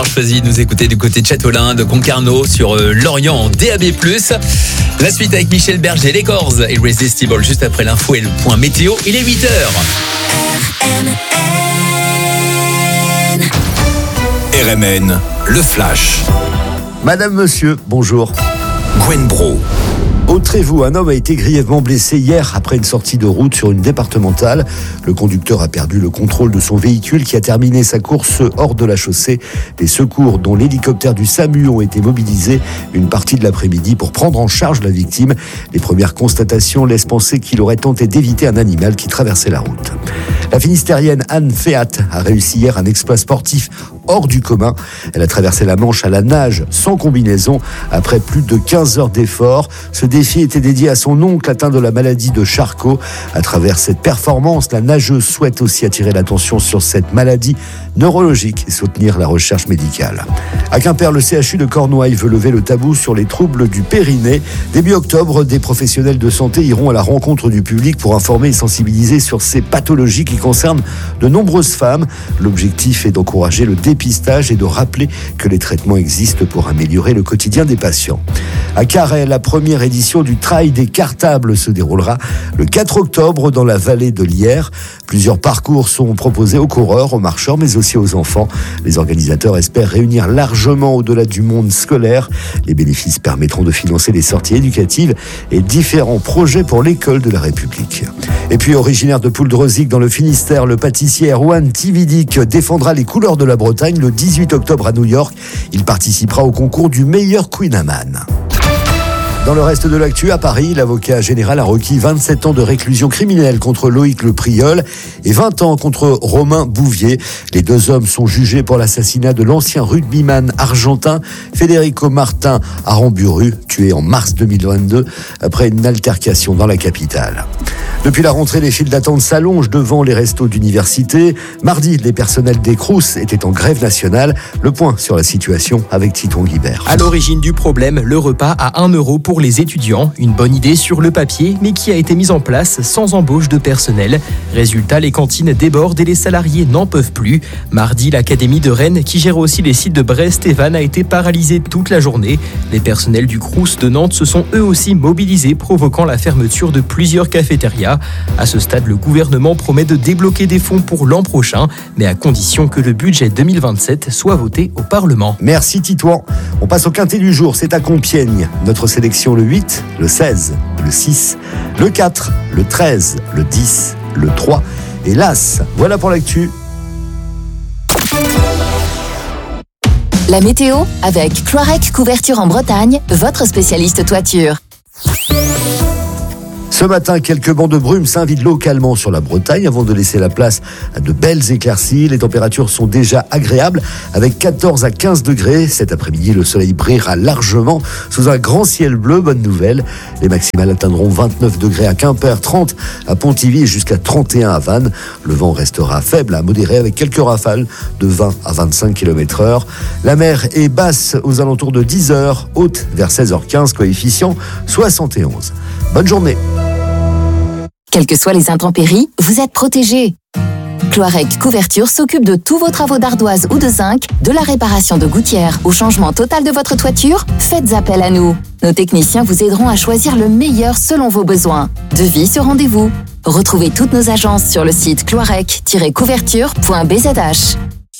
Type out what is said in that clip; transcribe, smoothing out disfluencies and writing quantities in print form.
Choisi de nous écouter du côté de Châteaulin, de Concarneau, sur Lorient en DAB+. La suite avec Michel Berger, les Corrs et Irresistible, juste après l'info et le point météo. Il est 8h. RMN, le flash. Madame, monsieur, bonjour. Gwen Bro. Au Trévoux, un homme a été grièvement blessé hier après une sortie de route sur une départementale. Le conducteur a perdu le contrôle de son véhicule qui a terminé sa course hors de la chaussée. Les secours, dont l'hélicoptère du SAMU, ont été mobilisés une partie de l'après-midi pour prendre en charge la victime. Les premières constatations laissent penser qu'il aurait tenté d'éviter un animal qui traversait la route. La Finistérienne Anne Féat a réussi hier un exploit sportif hors du commun. Elle a traversé la Manche à la nage sans combinaison après plus de 15 heures d'efforts. Ce défi était dédié à son oncle atteint de la maladie de Charcot. À travers cette performance, la nageuse souhaite aussi attirer l'attention sur cette maladie neurologique et soutenir la recherche médicale. À Quimper, le CHU de Cornouailles veut lever le tabou sur les troubles du périnée. Début octobre, des professionnels de santé iront à la rencontre du public pour informer et sensibiliser sur ces pathologies qui concernent de nombreuses femmes. L'objectif est d'encourager le dépistage et de rappeler que les traitements existent pour améliorer le quotidien des patients. À Carhaix, la première édition du Trail des Cartables se déroulera le 4 octobre dans la vallée de l'Yerre. Plusieurs parcours sont proposés aux coureurs, aux marcheurs, mais aussi aux enfants. Les organisateurs espèrent réunir largement au-delà du monde scolaire. Les bénéfices permettront de financer des sorties éducatives et différents projets pour l'école de la République. Et puis, originaire de Pouldreuzic dans le Finistère, le pâtissier Erwan Tividic défendra les couleurs de la Bretagne le 18 octobre à New York. Il participera au concours du meilleur Queen Amman. Dans le reste de l'actu, à Paris, l'avocat général a requis 27 ans de réclusion criminelle contre Loïc Le Priol et 20 ans contre Romain Bouvier. Les deux hommes sont jugés pour l'assassinat de l'ancien rugbyman argentin Federico Martin Aramburu, tué en mars 2022 après une altercation dans la capitale. Depuis la rentrée, les files d'attente s'allongent devant les restos d'université. Mardi, les personnels des Crous étaient en grève nationale. Le point sur la situation avec Titouan Guibert. À l'origine du problème, le repas à 1 euro pour les étudiants. Une bonne idée sur le papier, mais qui a été mise en place sans embauche de personnel. Résultat, les cantines débordent et les salariés n'en peuvent plus. Mardi, l'académie de Rennes, qui gère aussi les sites de Brest et Vannes, a été paralysée toute la journée. Les personnels du Crous de Nantes se sont eux aussi mobilisés, provoquant la fermeture de plusieurs cafétérias. À ce stade, le gouvernement promet de débloquer des fonds pour l'an prochain, mais à condition que le budget 2027 soit voté au Parlement. Merci Titouan. On passe au quintet du jour, c'est à Compiègne. Notre sélection le 8, le 16, le 6, le 4, le 13, le 10, le 3 et l'As. Voilà pour l'actu. La météo avec Cloirec Couverture en Bretagne, votre spécialiste toiture. Ce matin, quelques bancs de brume s'invitent localement sur la Bretagne avant de laisser la place à de belles éclaircies. Les températures sont déjà agréables avec 14 à 15 degrés. Cet après-midi, le soleil brillera largement sous un grand ciel bleu. Bonne nouvelle. Les maximales atteindront 29 degrés à Quimper, 30 à Pontivy et jusqu'à 31 à Vannes. Le vent restera faible à modéré avec quelques rafales de 20 à 25 km/h. La mer est basse aux alentours de 10 h, haute vers 16h15, coefficient 71. Bonne journée. Quelles que soient les intempéries, vous êtes protégés. Cloirec Couverture s'occupe de tous vos travaux d'ardoise ou de zinc, de la réparation de gouttières au changement total de votre toiture. Faites appel à nous. Nos techniciens vous aideront à choisir le meilleur selon vos besoins. Devis sur rendez-vous. Retrouvez toutes nos agences sur le site cloirec-couverture.bzh.